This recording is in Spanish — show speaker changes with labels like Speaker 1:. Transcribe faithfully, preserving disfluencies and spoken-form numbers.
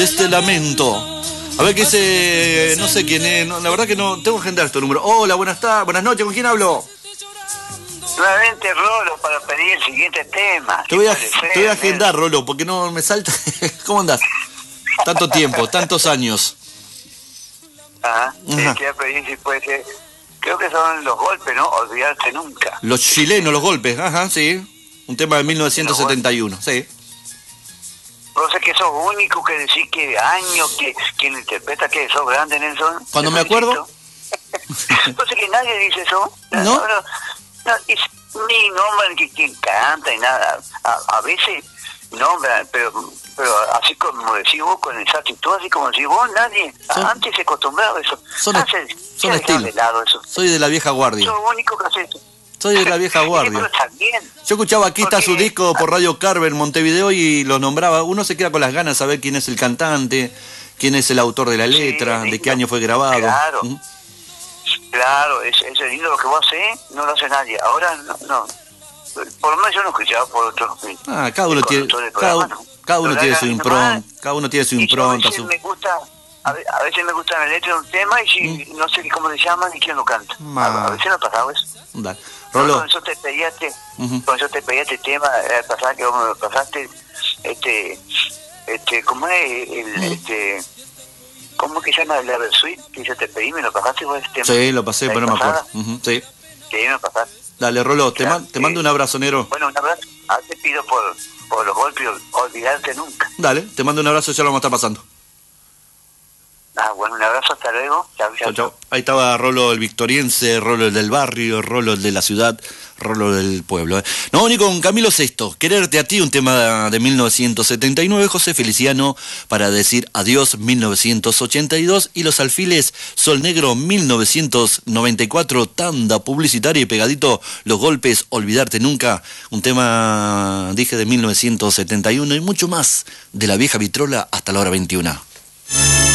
Speaker 1: de este lamento. A ver qué dice, no sé quién es, no, la verdad que no, tengo que agendar este número. Hola, buenas tardes, buenas noches, ¿con quién hablo?
Speaker 2: Nuevamente Rolo para pedir el siguiente tema.
Speaker 1: Te voy a, te voy a agendar, Rolo, porque no me salta. ¿Cómo andás? Tanto tiempo, tantos años.
Speaker 2: Ajá, te voy a pedir si puede ser. Creo que son Los Golpes, ¿no? Olvidarte nunca.
Speaker 1: Los chilenos, Los Golpes, ajá, sí. Un tema de mil novecientos setenta y uno, sí.
Speaker 2: No sé que sos único que decís que año, que quien interpreta que sos grande, Nelson.
Speaker 1: Cuando me acuerdo.
Speaker 2: No sé que nadie dice eso.
Speaker 1: ¿No?
Speaker 2: No, no, no es, ni nombran que quien canta y nada. A, a veces nombran, pero pero así como decís vos con esa actitud, así como decís vos, nadie. Son, antes se acostumbraba a eso.
Speaker 1: Son, ah, se, son estilos. De lado eso. Soy de la vieja guardia.
Speaker 2: Sos único que hace eso.
Speaker 1: Soy de la vieja guardia. Yo escuchaba Aquí está su disco por Radio Carver en Montevideo y lo nombraba. Uno se queda con las ganas de saber quién es el cantante, quién es el autor de la letra, sí, de qué año fue grabado.
Speaker 2: Claro,
Speaker 1: ¿Mm?
Speaker 2: claro, ese es lindo lo que vos hacés, no lo hace nadie. Ahora no, no. Por lo menos yo no escuchaba por otro.
Speaker 1: Ah, cada uno tiene, cada, programa, no. cada uno tiene su impronta, cada uno tiene su impronta.
Speaker 2: A veces me gusta, a veces me gusta la letra de un tema y si ¿Mm? no sé cómo se llama ni quién lo canta. A, a veces no ha pasado eso.
Speaker 1: Dale. Rolo.
Speaker 2: Con eso te pedía este, uh-huh. con eso te pedía este tema, el pasaje que vos me pasaste, este, este, ¿cómo es? El, uh-huh. este, ¿cómo es que se llama el Level Suite? Que yo te pedí, ¿me lo pasaste vos este tema?
Speaker 1: Sí, lo pasé, pero no me acuerdo. Uh-huh. Sí.
Speaker 2: Sí, me lo pasaste.
Speaker 1: Dale, Rolo, te, man, te mando un abrazo, negro.
Speaker 2: Bueno, un abrazo. Ah, te pido por, por los golpes, olvidarte nunca.
Speaker 1: Dale, te mando un abrazo, ya lo vamos a estar pasando.
Speaker 2: Ah, bueno, un abrazo, hasta luego. Chau, chau, chau.
Speaker 1: Ahí estaba Rolo el victoriense, Rolo el del barrio, Rolo el de la ciudad, Rolo del pueblo. ¿eh? No, ni con Camilo Sesto, Quererte a ti, un tema de mil novecientos setenta y nueve, José Feliciano, Para decir adiós, mil novecientos ochenta y dos, y Los Alfiles, Sol Negro, mil novecientos noventa y cuatro, tanda publicitaria y pegadito, Los Golpes, Olvidarte nunca, un tema, dije, de mil novecientos setenta y uno, y mucho más, de la vieja vitrola hasta la hora veintiuna.